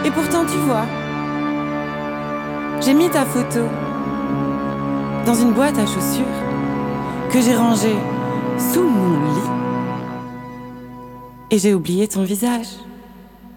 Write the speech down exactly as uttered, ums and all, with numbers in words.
Et pourtant, tu vois, j'ai mis ta photo dans une boîte à chaussures que j'ai rangée sous mon lit. Et j'ai oublié ton visage.